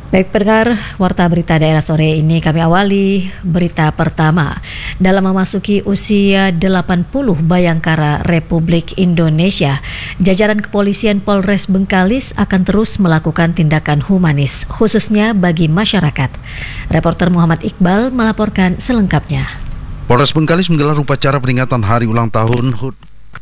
Baik pendengar, Warta Berita Daerah sore ini kami awali berita pertama. Dalam memasuki usia 80 Bayangkara Republik Indonesia, jajaran kepolisian Polres Bengkalis akan terus melakukan tindakan humanis, khususnya bagi masyarakat. Reporter Muhammad Iqbal melaporkan selengkapnya. Polres Bengkalis menggelar upacara peringatan hari ulang tahun HUT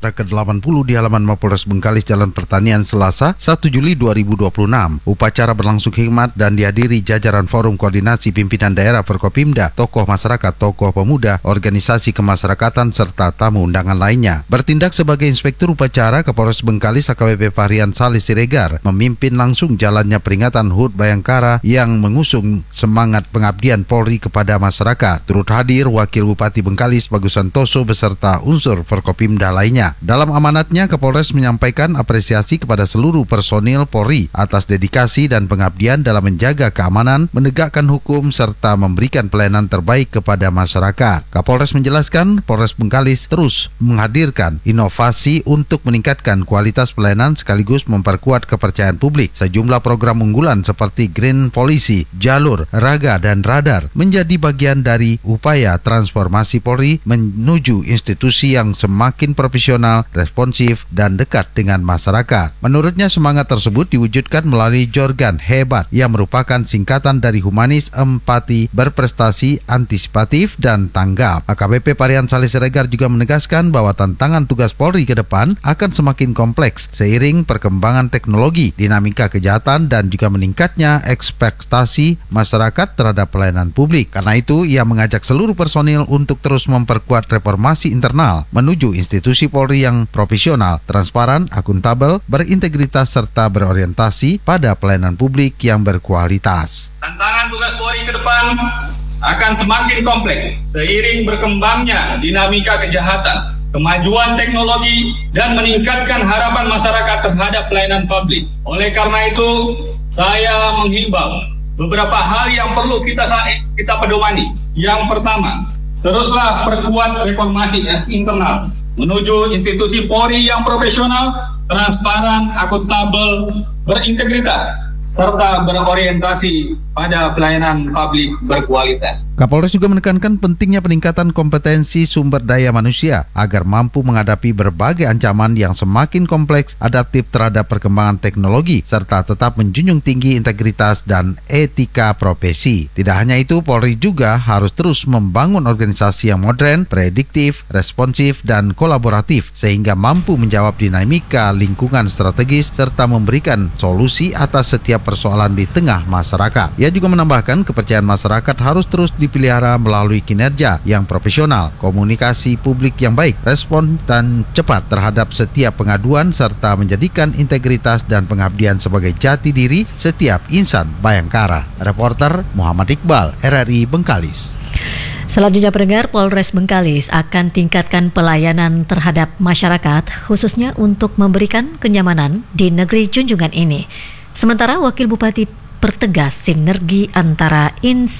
ke-80 di halaman Mapolres Bengkalis Jalan Pertanian Selasa 1 Juli 2026. Upacara berlangsung hikmat dan dihadiri jajaran Forum Koordinasi Pimpinan Daerah Forkopimda, tokoh masyarakat, tokoh pemuda, organisasi kemasyarakatan, serta tamu undangan lainnya. Bertindak sebagai inspektur upacara, Kapolres Bengkalis AKBP Fahrian Saleh Siregar memimpin langsung jalannya peringatan HUT Bayangkara yang mengusung semangat pengabdian Polri kepada masyarakat. Turut hadir Wakil Bupati Bengkalis Bagus Santoso beserta unsur Forkopimda lainnya. Dalam amanatnya, Kapolres menyampaikan apresiasi kepada seluruh personil Polri atas dedikasi dan pengabdian dalam menjaga keamanan, menegakkan hukum, serta memberikan pelayanan terbaik kepada masyarakat. Kapolres menjelaskan, Polres Bengkalis terus menghadirkan inovasi untuk meningkatkan kualitas pelayanan sekaligus memperkuat kepercayaan publik. Sejumlah program unggulan seperti Green Polisi, Jalur, Raga, dan Radar menjadi bagian dari upaya transformasi Polri menuju institusi yang semakin profesional, responsif, dan dekat dengan masyarakat. Menurutnya, semangat tersebut diwujudkan melalui Jorgan Hebat yang merupakan singkatan dari humanis, empati, berprestasi, antisipatif, dan tanggap. AKBP Fahrian Saleh Siregar juga menegaskan bahwa tantangan tugas Polri ke depan akan semakin kompleks seiring perkembangan teknologi, dinamika kejahatan, dan juga meningkatnya ekspektasi masyarakat terhadap pelayanan publik. Karena itu, ia mengajak seluruh personil untuk terus memperkuat reformasi internal menuju institusi Polri yang profesional, transparan, akuntabel, berintegritas, serta berorientasi pada pelayanan publik yang berkualitas. Tantangan tugas Polri ke depan akan semakin kompleks seiring berkembangnya dinamika kejahatan, kemajuan teknologi, dan meningkatkan harapan masyarakat terhadap pelayanan publik. Oleh karena itu, saya menghimbau beberapa hal yang perlu kita pedomani. Yang pertama, teruslah perkuat reformasi internal menuju institusi Polri yang profesional, transparan, akuntabel, berintegritas, serta berorientasi pada pelayanan publik berkualitas. Kapolres juga menekankan pentingnya peningkatan kompetensi sumber daya manusia agar mampu menghadapi berbagai ancaman yang semakin kompleks, adaptif terhadap perkembangan teknologi, serta tetap menjunjung tinggi integritas dan etika profesi. Tidak hanya itu, Polri juga harus terus membangun organisasi yang modern, prediktif, responsif, dan kolaboratif sehingga mampu menjawab dinamika lingkungan strategis serta memberikan solusi atas setiap persoalan di tengah masyarakat. Ia juga menambahkan kepercayaan masyarakat harus terus dipelihara melalui kinerja yang profesional, komunikasi publik yang baik, respon dan cepat terhadap setiap pengaduan, serta menjadikan integritas dan pengabdian sebagai jati diri setiap insan Bayangkara. Reporter Muhammad Iqbal, RRI Bengkalis. Selanjutnya pendengar, Polres Bengkalis akan tingkatkan pelayanan terhadap masyarakat, khususnya untuk memberikan kenyamanan di negeri junjungan ini. Sementara Wakil Bupati pertegas sinergi antar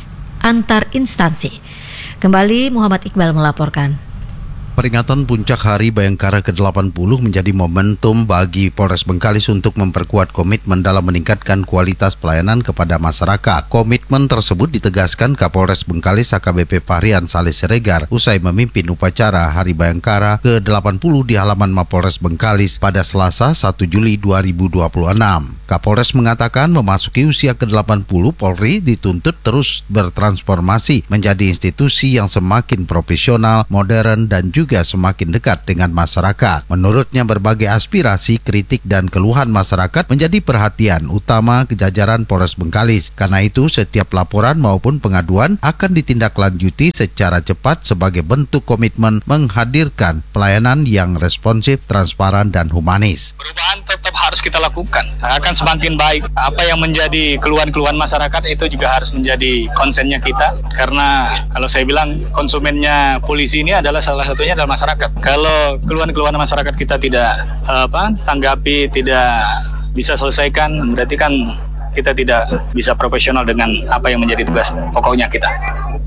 instansi. Kembali Muhammad Iqbal melaporkan. Peringatan puncak Hari Bayangkara ke-80 menjadi momentum bagi Polres Bengkalis untuk memperkuat komitmen dalam meningkatkan kualitas pelayanan kepada masyarakat. Komitmen tersebut ditegaskan Kapolres Bengkalis AKBP Fahrian Saleh Siregar usai memimpin upacara Hari Bayangkara ke-80 di halaman Mapolres Bengkalis pada Selasa 1 Juli 2026. Kapolres mengatakan memasuki usia ke-80, Polri dituntut terus bertransformasi menjadi institusi yang semakin profesional, modern, dan juga semakin dekat dengan masyarakat. Menurutnya, berbagai aspirasi, kritik, dan keluhan masyarakat menjadi perhatian utama kejajaran Polres Bengkalis. Karena itu, setiap laporan maupun pengaduan akan ditindaklanjuti secara cepat sebagai bentuk komitmen menghadirkan pelayanan yang responsif, transparan, dan humanis. Perubahan tetap harus kita lakukan, akan semakin baik. Apa yang menjadi keluhan-keluhan masyarakat itu juga harus menjadi konsennya kita, karena kalau saya bilang konsumennya polisi ini adalah salah satunya adalah masyarakat. Kalau keluhan-keluhan masyarakat kita tidak tanggapi, tidak bisa selesaikan, berarti kan kita tidak bisa profesional dengan apa yang menjadi tugas pokoknya kita.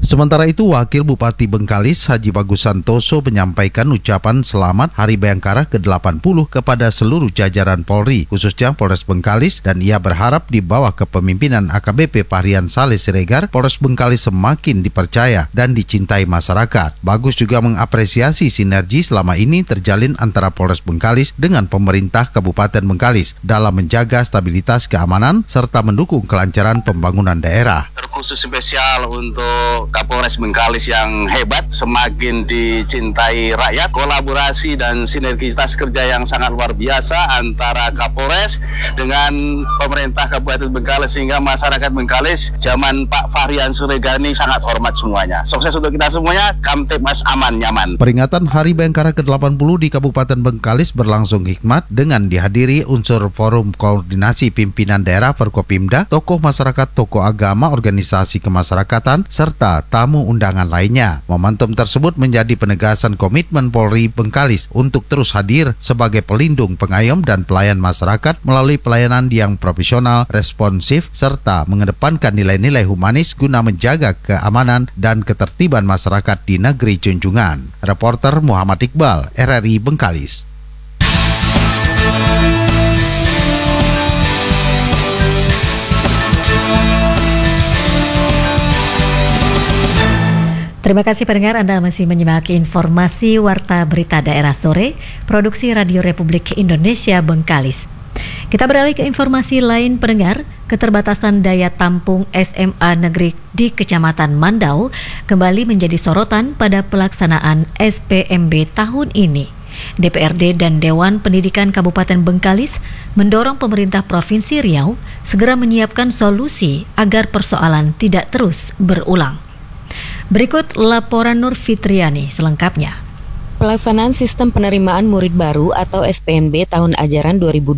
Sementara itu, Wakil Bupati Bengkalis Haji Bagus Santoso menyampaikan ucapan selamat Hari Bayangkara ke-80 kepada seluruh jajaran Polri, khususnya Polres Bengkalis, dan ia berharap di bawah kepemimpinan AKBP Fahrian Saleh Siregar, Polres Bengkalis semakin dipercaya dan dicintai masyarakat. Bagus juga mengapresiasi sinergi selama ini terjalin antara Polres Bengkalis dengan pemerintah Kabupaten Bengkalis dalam menjaga stabilitas keamanan serta mendukung kelancaran pembangunan daerah. Terkhusus spesial untuk Kapolres Bengkalis yang hebat, semakin dicintai rakyat, kolaborasi dan sinergitas kerja yang sangat luar biasa antara Kapolres dengan pemerintah Kabupaten Bengkalis, sehingga masyarakat Bengkalis zaman Pak Fahrian Siregar ini sangat hormat semuanya. Sukses untuk kita semuanya, Kamtibmas aman nyaman. Peringatan Hari Bayangkara ke-80 di Kabupaten Bengkalis berlangsung hikmat dengan dihadiri unsur forum koordinasi pimpinan daerah Forkopimda, tokoh masyarakat, tokoh agama, organisasi kemasyarakatan, serta tamu undangan lainnya. Momentum tersebut menjadi penegasan komitmen Polri Bengkalis untuk terus hadir sebagai pelindung, pengayom, dan pelayan masyarakat melalui pelayanan yang profesional, responsif, serta mengedepankan nilai-nilai humanis guna menjaga keamanan dan ketertiban masyarakat di negeri junjungan. Reporter Muhammad Iqbal, RRI Bengkalis. Terima kasih pendengar, Anda masih menyimak informasi Warta Berita Daerah Sore, produksi Radio Republik Indonesia Bengkalis. Kita beralih ke informasi lain pendengar. Keterbatasan daya tampung SMA negeri di Kecamatan Mandau kembali menjadi sorotan pada pelaksanaan SPMB tahun ini. DPRD dan Dewan Pendidikan Kabupaten Bengkalis mendorong pemerintah Provinsi Riau segera menyiapkan solusi agar persoalan tidak terus berulang. Berikut laporan Nur Fitriani selengkapnya. Pelaksanaan sistem penerimaan murid baru atau SPMB tahun ajaran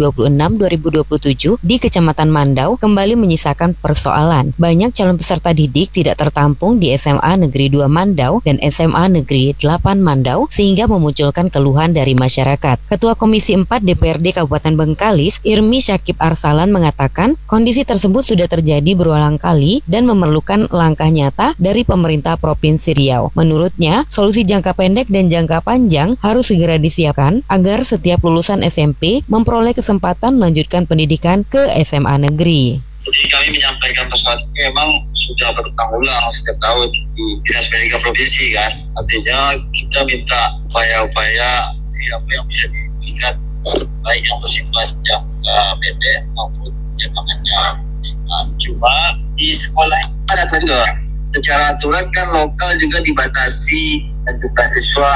2026-2027 di Kecamatan Mandau kembali menyisakan persoalan. Banyak calon peserta didik tidak tertampung di SMA Negeri 2 Mandau dan SMA Negeri 8 Mandau sehingga memunculkan keluhan dari masyarakat. Ketua Komisi 4 DPRD Kabupaten Bengkalis, Irmi Syakib Arsalan mengatakan kondisi tersebut sudah terjadi berulang kali dan memerlukan langkah nyata dari pemerintah Provinsi Riau. Menurutnya, solusi jangka pendek dan jangka panjang harus segera disiapkan agar setiap lulusan SMP memperoleh kesempatan melanjutkan pendidikan ke SMA negeri. Jadi kami menyampaikan persoalan ini memang sudah berulang setiap tahun di Dinas Pendidikan Provinsi kan. Artinya kita minta upaya-upaya siapa yang bisa diberikan baik yang bersifat jangka pendek maupun jangka panjang. Cuma di sekolah ada juga secara aturan kan lokal juga dibatasi dan jumlah siswa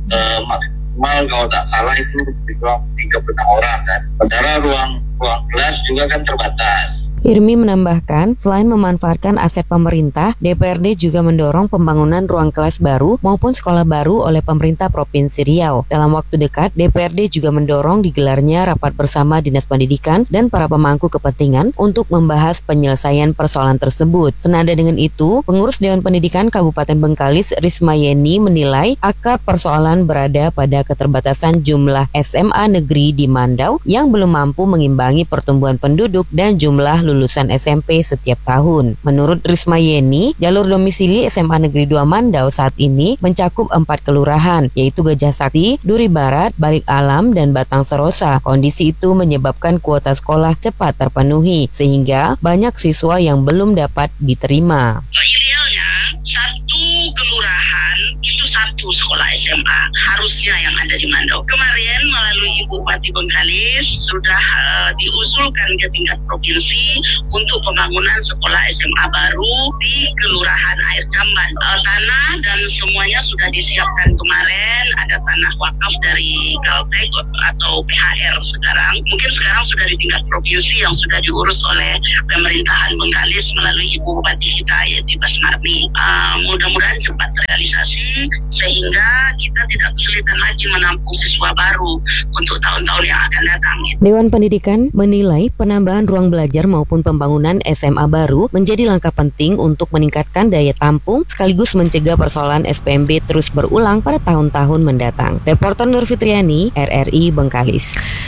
maksimal kalau tak salah itu kurang 36 orang kan. Sementara ruang kelas juga kan terbatas. Irmi menambahkan, selain memanfaatkan aset pemerintah, DPRD juga mendorong pembangunan ruang kelas baru maupun sekolah baru oleh pemerintah Provinsi Riau. Dalam waktu dekat, DPRD juga mendorong digelarnya rapat bersama Dinas Pendidikan dan para pemangku kepentingan untuk membahas penyelesaian persoalan tersebut. Senada dengan itu, Pengurus Dewan Pendidikan Kabupaten Bengkalis, Risma Yeni, menilai akar persoalan berada pada keterbatasan jumlah SMA negeri di Mandau yang belum mampu mengimbangi pertumbuhan penduduk dan jumlah lulusan SMP setiap tahun. Menurut Risma Yeni, jalur domisili SMA Negeri 2 Mandau saat ini mencakup 4 kelurahan, yaitu Gajah Sakti, Duri Barat, Balik Alam, dan Batang Serosa. Kondisi itu menyebabkan kuota sekolah cepat terpenuhi, sehingga banyak siswa yang belum dapat diterima. Idealnya, satu kelurahan itu satu sekolah SMA harusnya yang ada di Mandau. Kemarin melalui Bupati Bengkalis sudah diusulkan ke tingkat provinsi untuk pembangunan sekolah SMA baru di Kelurahan Air Jamban. Tanah dan semuanya sudah disiapkan kemarin, ada tanah wakaf dari Kaltek atau PHR sekarang. Mungkin sekarang sudah di tingkat provinsi yang sudah diurus oleh pemerintahan Bengkalis melalui Ibu Bupati kita yaitu Basmarni. Mudah-mudahan cepat realisasi sehingga kita tidak kesulitan lagi menampung siswa baru untuk tahun-tahun yang akan datang. Dewan Pendidikan menilai penambahan ruang belajar maupun pembangunan SMA baru menjadi langkah penting untuk meningkatkan daya tampung sekaligus mencegah persoalan SPMB terus berulang pada tahun-tahun mendatang. Reporter Nur Fitriani, RRI Bengkalis.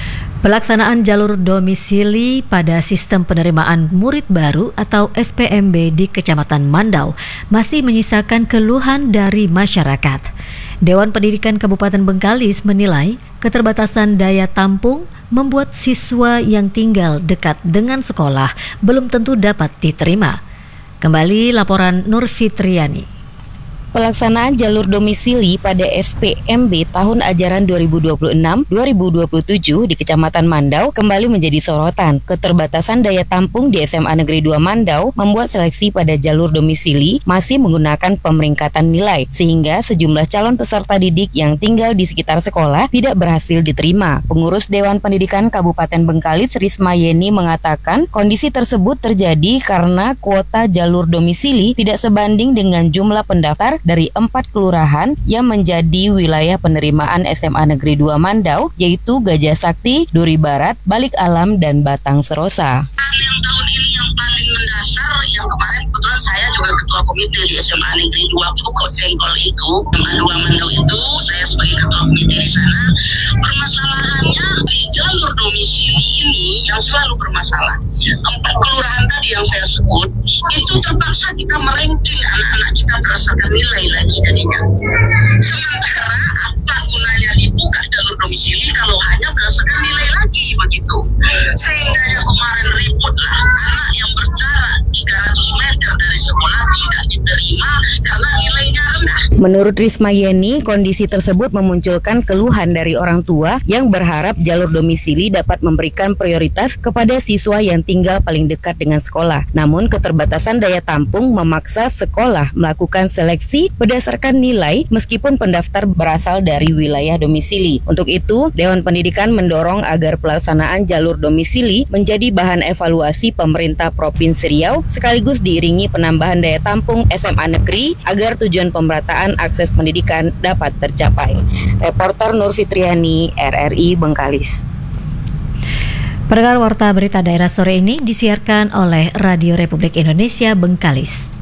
Pelaksanaan jalur domisili pada sistem penerimaan murid baru atau SPMB di Kecamatan Mandau masih menyisakan keluhan dari masyarakat. Dewan Pendidikan Kabupaten Bengkalis menilai keterbatasan daya tampung membuat siswa yang tinggal dekat dengan sekolah belum tentu dapat diterima. Kembali laporan Nur Fitriani. Pelaksanaan jalur domisili pada SPMB tahun ajaran 2026-2027 di Kecamatan Mandau kembali menjadi sorotan. Keterbatasan daya tampung di SMA Negeri 2 Mandau membuat seleksi pada jalur domisili masih menggunakan pemeringkatan nilai, sehingga sejumlah calon peserta didik yang tinggal di sekitar sekolah tidak berhasil diterima. Pengurus Dewan Pendidikan Kabupaten Bengkalis, Risma Yeni, mengatakan kondisi tersebut terjadi karena kuota jalur domisili tidak sebanding dengan jumlah pendaftar dari 4 kelurahan yang menjadi wilayah penerimaan SMA Negeri 2 Mandau, yaitu Gajah Sakti, Duri Barat, Balik Alam, dan Batang Serosa. Yang tahun ini yang paling mendasar, yang kemarin kebetulan saya juga ketua komite di SMA Negeri 2 Pokok Jengkol itu, SMA 2 Mandau itu, saya sebagai ketua komite di sana. Permasalahannya di jalur domisili ini yang selalu bermasalah. 4 kelurahan tadi yang saya sebut, itu terpaksa kita merengking anak-anak kita berdasarkan nilai lagi jadinya. Sementara apa gunanya dibuka jalur domisili kalau hanya berdasarkan nilai lagi begitu. Sehingga yang kemarin ribut lah, anak yang berjarak 300 meter dari sekolah tidak diterima karena nilainya rendah. Menurut Risma Yeni, kondisi tersebut memunculkan keluhan dari orang tua yang berharap jalur domisili dapat memberikan prioritas kepada siswa yang tinggal paling dekat dengan sekolah. Namun keterbatasan daya tampung memaksa sekolah melakukan seleksi berdasarkan nilai meskipun pendaftar berasal dari wilayah domisili. Untuk itu, Dewan Pendidikan mendorong agar pelaksanaan jalur domisili menjadi bahan evaluasi pemerintah Provinsi Riau sekaligus diiringi penambahan daya tampung SMA negeri agar tujuan pemerataan akses pendidikan dapat tercapai. Reporter Nur Fitriani, RRI Bengkalis. Pendengar Warta Berita Daerah sore ini disiarkan oleh Radio Republik Indonesia Bengkalis.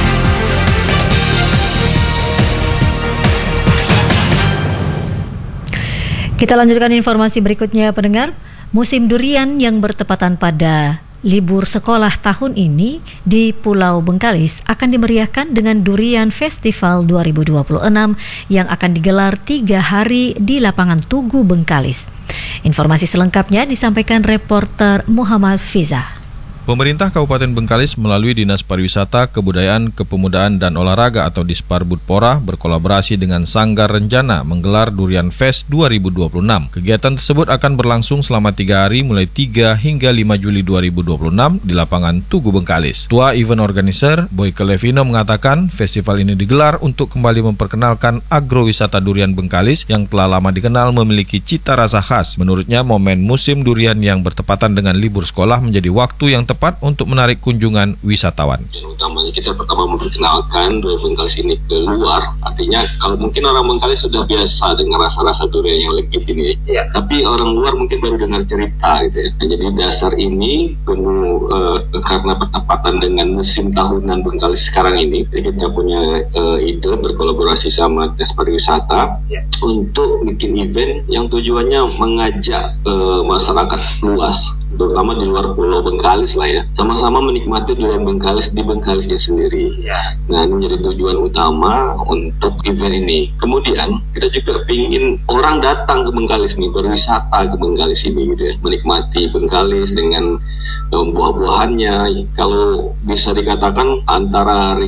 Kita lanjutkan informasi berikutnya, pendengar. Musim durian yang bertepatan pada libur sekolah tahun ini di Pulau Bengkalis akan dimeriahkan dengan Durian Festival 2026 yang akan digelar 3 hari di lapangan Tugu Bengkalis. Informasi selengkapnya disampaikan reporter Muhammad Fiza. Pemerintah Kabupaten Bengkalis melalui Dinas Pariwisata, Kebudayaan, Kepemudaan, dan Olahraga atau Disparbudpora berkolaborasi dengan Sanggar Renjana menggelar Durian Fest 2026. Kegiatan tersebut akan berlangsung selama 3 hari mulai 3 hingga 5 Juli 2026 di lapangan Tugu Bengkalis. Ketua Event Organizer, Boyke Levino, mengatakan festival ini digelar untuk kembali memperkenalkan agrowisata durian Bengkalis yang telah lama dikenal memiliki cita rasa khas. Menurutnya, momen musim durian yang bertepatan dengan libur sekolah menjadi waktu yang tepat untuk menarik kunjungan wisatawan. Yang utamanya kita pertama memperkenalkan durian Bengkalis ini keluar. Artinya kalau mungkin orang Bengkalis sudah biasa dengan rasa-rasa durian yang legit ini, ya. Tapi orang luar mungkin baru dengar cerita gitu ya. Nah, jadi dasar ini penuh karena bertepatan dengan musim tahunan Bengkalis sekarang ini, kita punya ide berkolaborasi sama Dinas Pariwisata untuk bikin event yang tujuannya mengajak masyarakat luas, terutama di luar Pulau Bengkalis lah ya, sama-sama menikmati durian Bengkalis di Bengkalisnya sendiri. Nah, ini menjadi tujuan utama untuk event ini. Kemudian kita juga ingin orang datang ke Bengkalis nih, berwisata ke Bengkalis ini gitu ya, menikmati Bengkalis dengan buah-buahannya. Kalau bisa dikatakan antara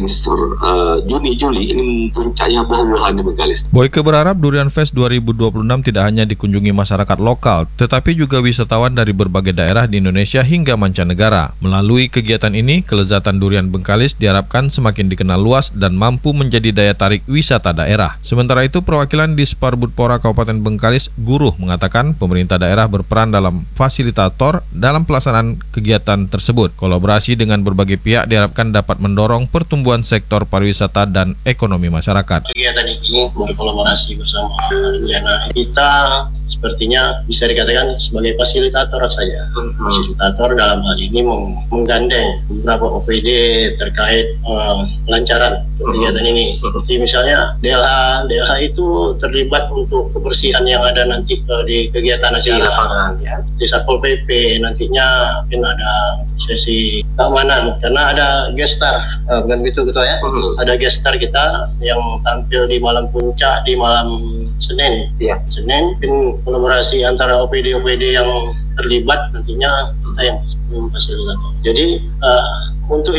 Juni-Juli ini puncaknya buah-buahan di Bengkalis. Boyke berharap Durian Fest 2026 tidak hanya dikunjungi masyarakat lokal, tetapi juga wisatawan dari berbagai daerah di Indonesia hingga mancanegara. Melalui kegiatan ini, kelezatan durian Bengkalis diharapkan semakin dikenal luas dan mampu menjadi daya tarik wisata daerah. Sementara itu, perwakilan Disparbudpora Kabupaten Bengkalis, Guruh, mengatakan pemerintah daerah berperan dalam fasilitator dalam pelaksanaan kegiatan tersebut. Kolaborasi dengan berbagai pihak diharapkan dapat mendorong pertumbuhan sektor pariwisata dan ekonomi masyarakat. Kegiatan ini berkolaborasi bersama Renjana. Kita sepertinya bisa dikatakan sebagai fasilitator saja. Fasilitator dalam hal ini menggandeng beberapa OPD terkait pelancaran kegiatan ini. Seperti misalnya DLH itu terlibat untuk kebersihan yang ada nanti di kegiatan acara. Di Satpol PP nantinya mungkin ada sesi keamanan karena ada gestar, bukan begitu Ketua ya? Ada gestar kita yang tampil di malam puncak, di malam Senin. Senin mungkin kolaborasi antara OPD-OPD yang terlibat nantinya kita yang memfasilitator. Jadi untuk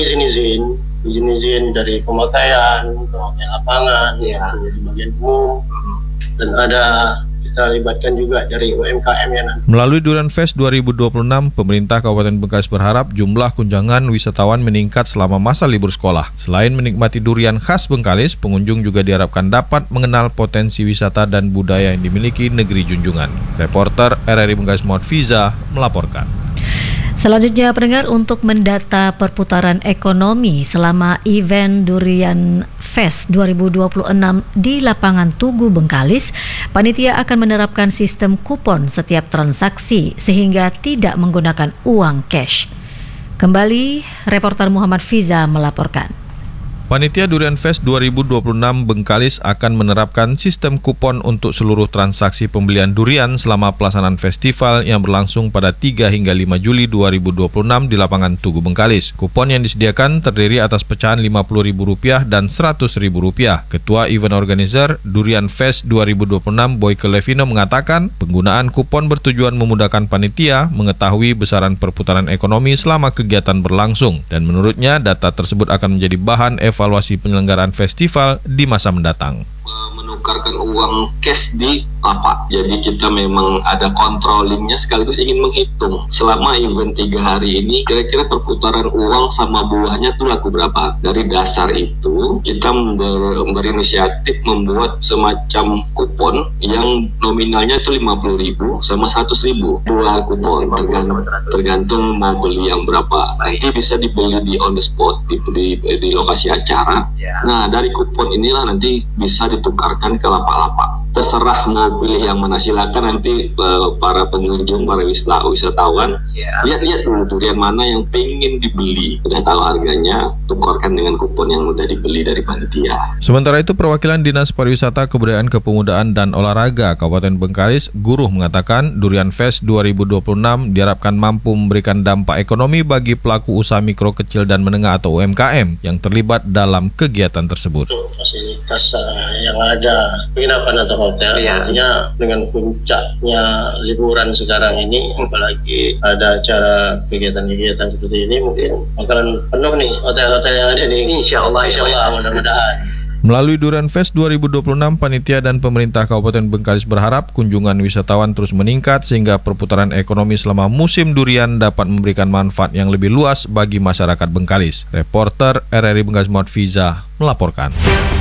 izin dari pemakaian lapangan, di bagian umum, dan ada kita libatkan juga dari UMKM ya nanti. Melalui Durian Fest 2026, pemerintah Kabupaten Bengkalis berharap jumlah kunjungan wisatawan meningkat selama masa libur sekolah. Selain menikmati durian khas Bengkalis, pengunjung juga diharapkan dapat mengenal potensi wisata dan budaya yang dimiliki negeri junjungan. Reporter RRI Bengkalis Muhammad Fiza melaporkan. Selanjutnya pendengar, untuk mendata perputaran ekonomi selama event Durian Fest 2026 di lapangan Tugu Bengkalis, panitia akan menerapkan sistem kupon setiap transaksi sehingga tidak menggunakan uang cash. Kembali, reporter Muhammad Fiza melaporkan. Panitia Durian Fest 2026 Bengkalis akan menerapkan sistem kupon untuk seluruh transaksi pembelian durian selama pelaksanaan festival yang berlangsung pada 3 hingga 5 Juli 2026 di lapangan Tugu Bengkalis. Kupon yang disediakan terdiri atas pecahan Rp50.000 dan Rp100.000. Ketua Event Organizer Durian Fest 2026 Boyke Levino mengatakan penggunaan kupon bertujuan memudahkan panitia mengetahui besaran perputaran ekonomi selama kegiatan berlangsung, dan menurutnya data tersebut akan menjadi bahan evaluasi penyelenggaraan festival di masa mendatang. Menukarkan uang cash di lapak. Jadi kita memang ada controllingnya sekaligus ingin menghitung selama event 3 hari ini kira-kira perputaran uang sama buahnya tuh laku berapa. Dari dasar itu kita berinisiatif membuat semacam kupon yang nominalnya itu 50.000 sama 100.000. 2 kupon tergantung mau beli yang berapa. Nanti bisa dibeli di on the spot di lokasi acara. Nah, dari kupon inilah nanti bisa ditukarkan ke lapak-lapak. Terserah mau pilih yang mana, silakan nanti para pengunjung, para wisatawan lihat dulu durian mana yang pengen dibeli, udah tahu harganya, tukarkan dengan kupon yang udah dibeli dari panitia. Sementara itu, perwakilan Dinas Pariwisata, Kebudayaan, Kepemudaan, dan Olahraga Kabupaten Bengkalis, Guruh, mengatakan Durian Fest 2026 diharapkan mampu memberikan dampak ekonomi bagi pelaku usaha mikro, kecil, dan menengah atau UMKM yang terlibat dalam kegiatan tersebut. Fasilitas yang ada penginapan atau hotel, artinya dengan puncaknya liburan sekarang ini, apalagi ada acara kegiatan-kegiatan seperti ini, mungkin bakalan penuh nih hotel-hotel yang ada nih. Insya Allah mudah-mudahan. Melalui Durian Fest 2026, panitia dan pemerintah Kabupaten Bengkalis berharap kunjungan wisatawan terus meningkat sehingga perputaran ekonomi selama musim durian dapat memberikan manfaat yang lebih luas bagi masyarakat Bengkalis. Reporter RRI Bengkalis Muhammad Fiza melaporkan.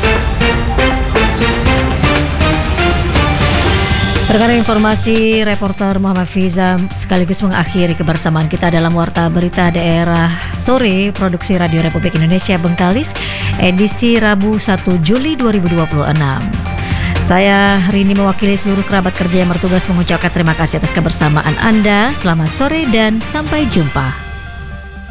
Perkara informasi reporter Muhammad Fiza sekaligus mengakhiri kebersamaan kita dalam Warta Berita Daerah Sore Produksi Radio Republik Indonesia Bengkalis edisi Rabu 1 Juli 2026. Saya hari ini mewakili seluruh kerabat kerja yang bertugas mengucapkan terima kasih atas kebersamaan Anda. Selamat sore dan sampai jumpa.